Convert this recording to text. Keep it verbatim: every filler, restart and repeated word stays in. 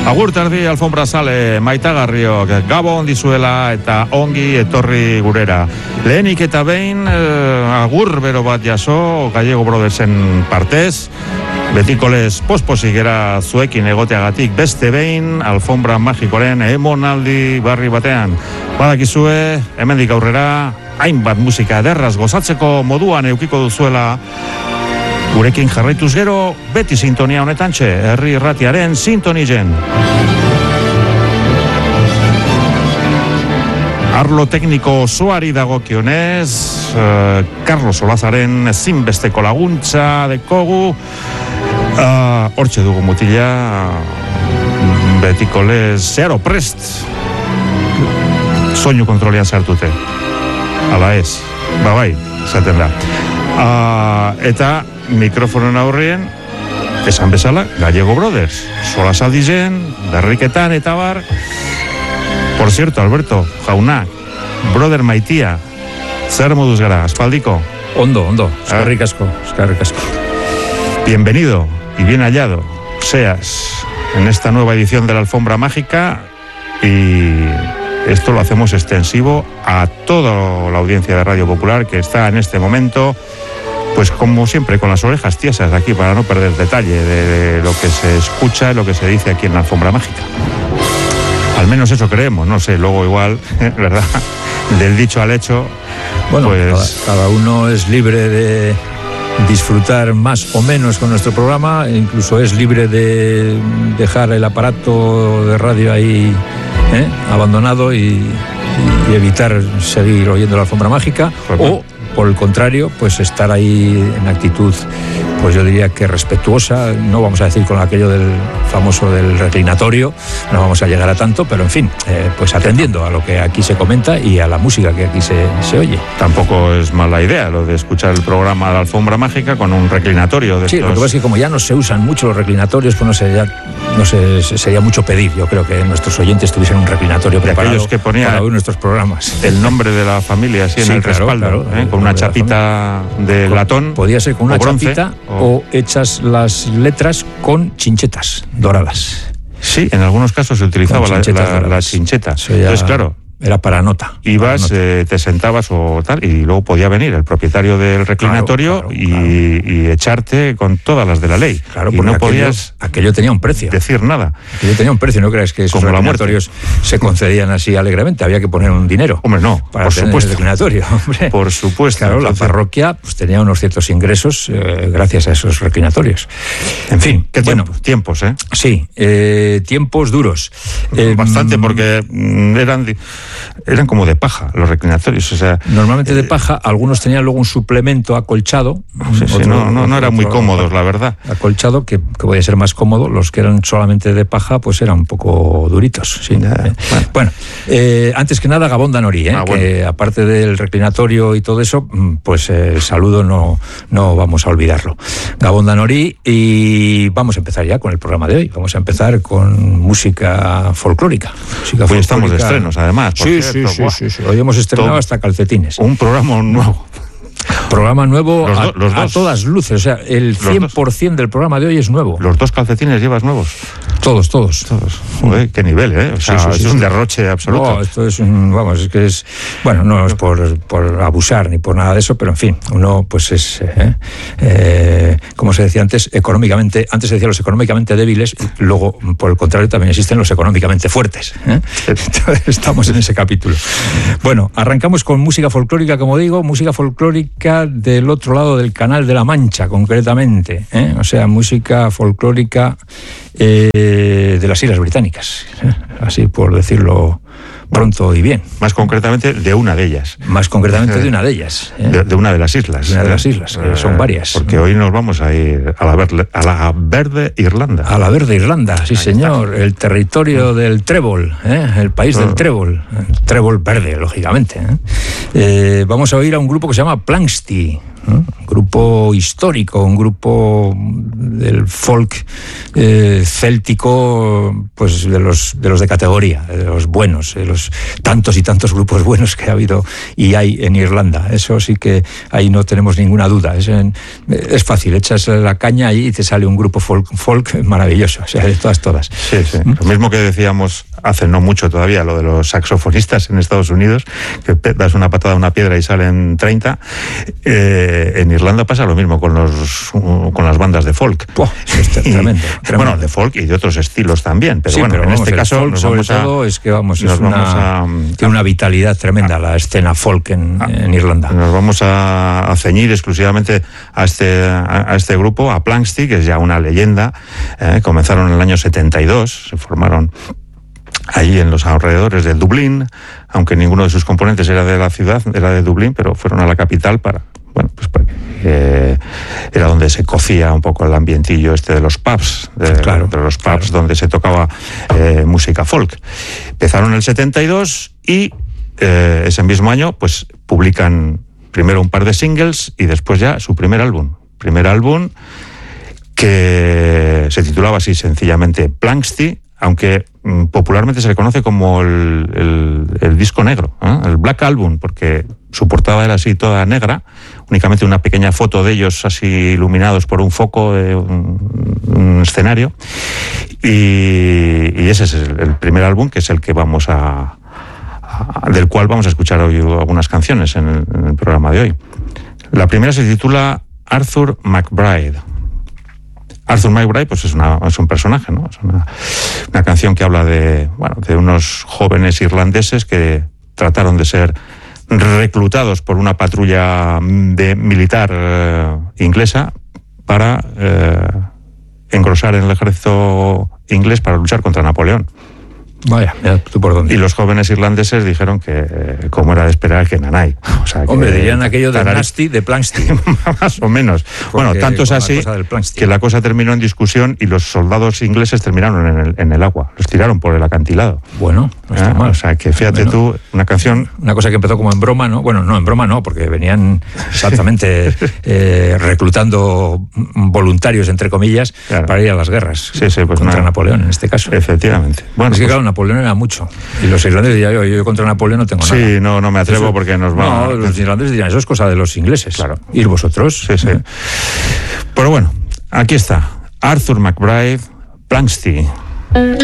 Agur terdi alfombra sale maitagarriok Gabon dizuela eta ongi etorri gurera. Lehenik eta behin eh, agur bero bat jaso Gallego Brothersen partez. Betiko lez posposi gera zuekin egoteagatik beste behin alfombra magikoren emonaldi barri batean. Badakizue, hemendik aurrera hainbat musika ederraz gozatzeko moduan eukiko duzuela. Gurekin jarraituz gero, beti sintonia honetan txe, herri irratiaren sintonizen. Arlo tekniko osoari dagokionez, uh, Carlos Olazaren ezinbesteko laguntza dekogu, uh, hortxe dugu mutila, uh, betiko lez, zeharo prest, soinu kontrolian sartute. Ala ez, ba bai, zaten da. Uh, eta mikrofonon aurrien, esan bezala, Gallego Brothers. Solasaldizen, berriketan eta bar. Por cierto, Alberto, jauna, brother maitia, zer moduz gara, aspaldiko? Ondo, ondo, eskerrik asko, eskerrik asko. Bienvenido y bien hallado seas en esta nueva edición de la Alfombra Mágica, y esto lo hacemos extensivo a toda la audiencia de Radio Popular que está en este momento, pues como siempre, con las orejas tiesas aquí para no perder detalle de lo que se escucha y lo que se dice aquí en la Alfombra Mágica. Al menos eso creemos, no sé, luego igual, ¿verdad? Del dicho al hecho, bueno, pues... cada, cada uno es libre de disfrutar más o menos con nuestro programa, incluso es libre de dejar el aparato de radio ahí ¿eh? abandonado y, y evitar seguir oyendo la Alfombra Mágica, pues o por el contrario, pues estar ahí en actitud, pues yo diría que respetuosa, no vamos a decir con aquello del famoso del reclinatorio, no vamos a llegar a tanto, pero en fin, eh, pues atendiendo a lo que aquí se comenta y a la música que aquí se, se oye. Tampoco es mala idea lo de escuchar el programa de la Alfombra Mágica con un reclinatorio de Sí, estos... lo que pasa es que como ya no se usan mucho los reclinatorios, pues no sé, ya no sé, sería mucho pedir. Yo creo que nuestros oyentes tuviesen un reclinatorio de preparado que ponía para oír nuestros programas. El nombre de la familia así en sí, el claro, respaldo, claro, ¿eh? Con una chapita de con, latón. Podía ser con una bronce, chapita o... o hechas las letras con chinchetas doradas. Sí, en algunos casos se utilizaba la, la, la chincheta. Entonces, claro, era para nota. Ibas, para nota. Eh, te sentabas o tal, y luego podía venir el propietario del reclinatorio claro, claro, y, claro. y echarte con todas las de la ley. Claro, y porque no aquello, podías aquello tenía un precio. decir nada. Aquello tenía un precio, no creas que esos Como reclinatorios se concedían así alegremente, había que poner un dinero. Hombre, no, para por tener supuesto. el reclinatorio, hombre. Por supuesto. Claro, entonces... la parroquia pues, tenía unos ciertos ingresos eh, gracias a esos reclinatorios. En fin, qué bueno, tiempo, tiempos, ¿eh? Sí, eh, tiempos duros. Eh, Bastante, porque eran, eran como de paja los reclinatorios, o sea... Normalmente de eh, paja, algunos tenían luego un suplemento acolchado. Sí, sí, otro, no, no, no eran otro, muy cómodos, la verdad. Acolchado, que, que podía ser más cómodo. Los que eran solamente de paja, pues eran un poco duritos. Sí. Ya, bueno, bueno eh, antes que nada, Gabón Danorí, ¿eh? ah, que bueno. aparte del reclinatorio y todo eso, pues el eh, saludo no, no vamos a olvidarlo. Gabón Danorí, y vamos a empezar ya con el programa de hoy. Vamos a empezar con música folclórica. Música Hoy folclórica. estamos de estrenos, además. Sí, sí, sí, sí, sí. Hoy hemos estrenado Todo. hasta calcetines. Un programa nuevo. Programa nuevo los do, a, los a todas luces, o sea, el cien por ciento del programa de hoy es nuevo. ¿Los dos calcetines llevas nuevos? Todos, todos. Todos. Joder, qué nivel, ¿eh? O sea, sí, sí, es sí, un sí. derroche absoluto. No, esto es un, vamos, es que es, bueno, no es por, por abusar ni por nada de eso, pero en fin, uno pues es, eh, eh, como se decía antes, económicamente, antes se decía los económicamente débiles, y luego, por el contrario, también existen los económicamente fuertes. ¿eh? Entonces, estamos en ese capítulo. Bueno, arrancamos con música folclórica, como digo, música folclórica del otro lado del Canal de la Mancha, concretamente, ¿eh? O sea, música folclórica eh, de las Islas Británicas, ¿eh? Así por decirlo pronto y bien. Más concretamente, de una de ellas. Más concretamente de una de ellas. ¿eh? De, de una de las islas. De una de las islas, que son varias. Porque hoy nos vamos a ir a la, verde, a la verde Irlanda. A la verde Irlanda, sí, ahí señor. Está. El territorio del trébol, ¿eh? El país oh. del trébol. El trébol verde, lógicamente. ¿eh? Eh, vamos a oír a un grupo que se llama Planxty. ¿no? Un grupo histórico, un grupo del folk eh, céltico, pues de los, de los de categoría, de los buenos, de los tantos y tantos grupos buenos que ha habido y hay en Irlanda. Eso sí que ahí no tenemos ninguna duda. Es, en, es fácil, echas la caña y te sale un grupo folk, folk maravilloso, o sea, de todas, todas. Sí, sí. ¿Mm? Lo mismo que decíamos hace no mucho todavía, lo de los saxofonistas en Estados Unidos, que das una patada a una piedra y salen treinta. Eh, en Irlanda pasa lo mismo con los con las bandas de folk. Oh, eso es tremendo, y, tremendo. Bueno, de folk y de otros estilos también, pero sí, bueno, pero en vamos, este caso folk, nos sobre vamos a, todo es que vamos, es nos una, vamos a, tiene una vitalidad tremenda a, la escena folk en, a, en Irlanda. Nos vamos a, a ceñir exclusivamente a este a, a este grupo, a Planxty, que es ya una leyenda. Eh, comenzaron en el año setenta y dos, se formaron allí en los alrededores de Dublín, aunque ninguno de sus componentes era de la ciudad, era de Dublín, pero fueron a la capital para, bueno, pues porque eh, era donde se cocía un poco el ambientillo este de los pubs, de, claro, de los pubs claro. donde se tocaba eh, música folk. Empezaron en el setenta y dos y eh, ese mismo año pues publican primero un par de singles y después ya su primer álbum. Primer álbum que se titulaba así sencillamente Planxty, aunque mm, popularmente se le conoce como el, el, el disco negro, ¿eh? El Black Album, porque su portada era así toda negra, únicamente una pequeña foto de ellos así iluminados por un foco de un, un escenario, y, y ese es el, el primer álbum, que es el que vamos a, a del cual vamos a escuchar hoy algunas canciones en el, en el programa de hoy. La primera se titula Arthur McBride. Arthur McBride, pues es, una, es un personaje, ¿no? Es una, una canción que habla de, bueno, de unos jóvenes irlandeses que trataron de ser reclutados por una patrulla de militar eh, inglesa para eh, engrosar en el ejército inglés para luchar contra Napoleón. Vaya, mira tú por dónde. Y los jóvenes irlandeses dijeron que, como era de esperar, que nanay. O sea, Hombre, que, dirían aquello de tarar... nasty, de Planxty. Más o menos. Porque, bueno, tanto es así la que la cosa terminó en discusión y los soldados ingleses terminaron en el, en el agua. Los tiraron por el acantilado. Bueno, no está ¿Eh? mal. O sea, que fíjate bueno, tú, una canción... Una cosa que empezó como en broma, ¿no? Bueno, no, en broma no, porque venían exactamente eh, reclutando voluntarios, entre comillas, claro, para ir a las guerras. Sí, sí, pues contra una... Napoleón, en este caso. Efectivamente. Bueno, es que, pues... claro, Napoleón era mucho. Y los irlandeses dirían, yo, yo contra Napoleón no tengo nada. Sí, no, no me atrevo eso, porque nos va... No, los irlandeses dirían, eso es cosa de los ingleses. Claro. Ir vosotros. Sí, sí. Pero bueno, aquí está. Arthur McBride, Planxty.